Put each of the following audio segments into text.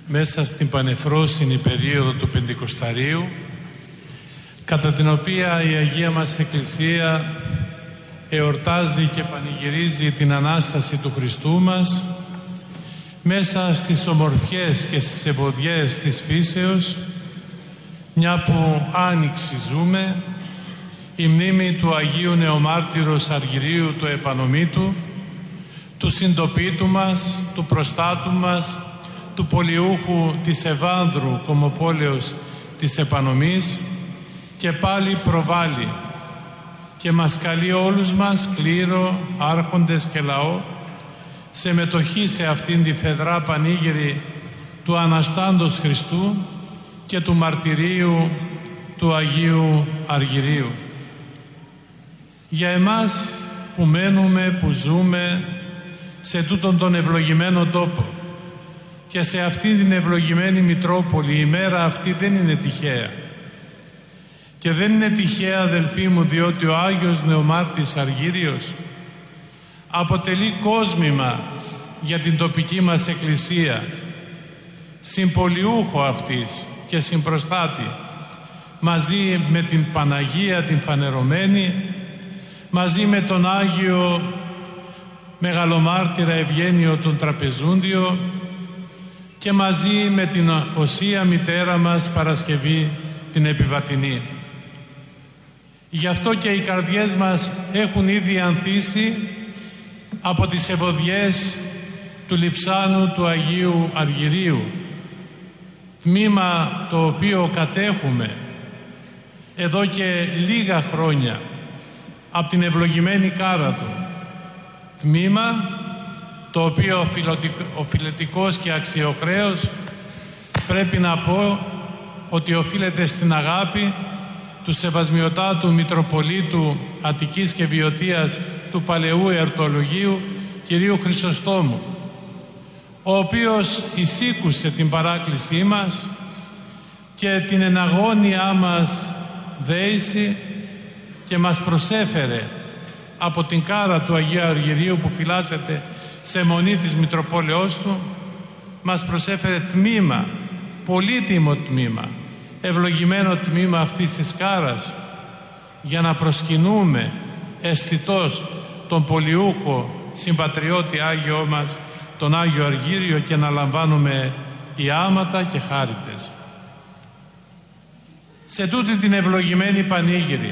μέσα στην πανεφρόσινη περίοδο του Πεντηκοσταρίου, κατά την οποία η Αγία μας Εκκλησία εορτάζει και πανηγυρίζει την Ανάσταση του Χριστού μας, μέσα στις ομορφιές και στις ευωδιές της φύσεως, μια που άνοιξη ζούμε, η μνήμη του Αγίου Νεομάρτυρος Αργυρίου του Επανομήτου, του συντοπίτου μας, του προστάτου μας, του πολιούχου της Ευάνδρου Κομοπόλεως της Επανομής, και πάλι προβάλλει και μας καλεί όλους μας, κλήρο, άρχοντες και λαό, σε μετοχή σε αυτήν τη φεδρά πανήγυρη του Αναστάντος Χριστού και του μαρτυρίου του Αγίου Αργυρίου. Για εμάς που μένουμε, που ζούμε σε τούτον τον ευλογημένο τόπο και σε αυτήν την ευλογημένη Μητρόπολη, η μέρα αυτή δεν είναι τυχαία. Και δεν είναι τυχαία, αδελφοί μου, διότι ο Άγιος Νεομάρτης Αργύριος αποτελεί κόσμημα για την τοπική μας Εκκλησία, συμπολιούχο αυτής και συμπροστάτη, μαζί με την Παναγία την φανερωμένη, μαζί με τον Άγιο Μεγαλομάρτυρα Ευγένιο τον Τραπεζούντιο και μαζί με την Οσία Μητέρα μας Παρασκευή την Επιβατινή. Γι' αυτό και οι καρδιές μας έχουν ήδη ανθίσει από τις ευωδιές του λειψάνου του Αγίου Αργυρίου, τμήμα το οποίο κατέχουμε εδώ και λίγα χρόνια από την ευλογημένη κάρα του, τμήμα το οποίο οφειλετικός και αξιοχρέος πρέπει να πω ότι οφείλεται στην αγάπη του Σεβασμιωτάτου Μητροπολίτου Αττικής και Βιωτίας του Παλαιού Ερτολογίου κυρίου Χρυσοστόμου, ο οποίος εισήκουσε την παράκλησή μας και την εναγώνια μας δέηση και μας προσέφερε από την κάρα του Αγίου Αργυρίου που φυλάσσεται σε μονή της Μητροπόλεως του, μας προσέφερε τμήμα, πολύτιμο τμήμα, ευλογημένο τμήμα αυτής της κάρας, για να προσκυνούμε αισθητός τον πολιούχο συμπατριώτη Άγιο μας, τον Άγιο Αργύριο, και να λαμβάνουμε ιάματα και χάριτες. Σε τούτη την ευλογημένη πανήγυρη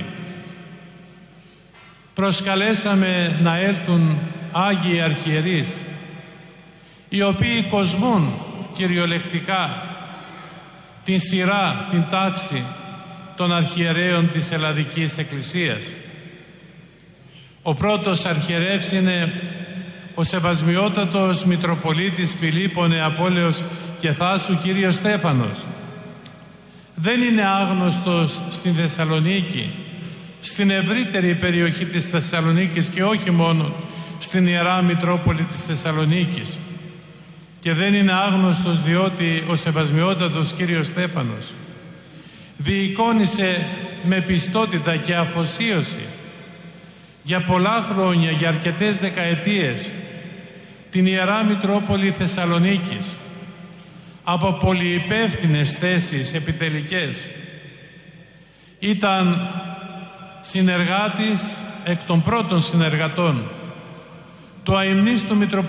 προσκαλέσαμε να έρθουν Άγιοι Αρχιερείς, οι οποίοι κοσμούν κυριολεκτικά την σειρά, την τάξη των αρχιερέων της Ελλαδικής Εκκλησίας. Ο πρώτος αρχιερεύς είναι ο Σεβασμιότατος Μητροπολίτης Φιλίππων Νεαπόλεως και Θάσου κύριος Στέφανος. Δεν είναι άγνωστος στην Θεσσαλονίκη, στην ευρύτερη περιοχή της Θεσσαλονίκης και όχι μόνο στην Ιερά Μητρόπολη της Θεσσαλονίκης. Και δεν είναι άγνωστος διότι ο Σεβασμιότατος κύριος Στέφανος διεικόνισε με πιστότητα και αφοσίωση για πολλά χρόνια, για αρκετές δεκαετίες, την Ιερά Μητρόπολη Θεσσαλονίκης από πολυυπεύθυνες θέσεις επιτελικές. Ήταν συνεργάτης εκ των πρώτων συνεργατών του αημνίστου Μητροπολιτικού